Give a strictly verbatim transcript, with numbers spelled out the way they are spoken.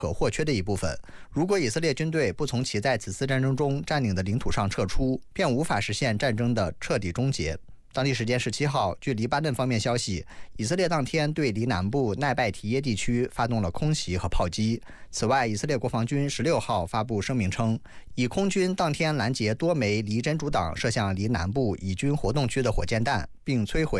可或缺的一部分。如果以色列军队不从其在此次战争中占领的领土上撤出，便无法实现战争的彻底终结。当地时间十七号，据黎巴嫩方面消息，以色列当天对黎南部奈拜提耶地区发动了空袭和炮击。此外，以色列国防军十六号发布声明称，以空军当天拦截多枚离真主党射向黎南部以军活动区的火箭弹，并摧毁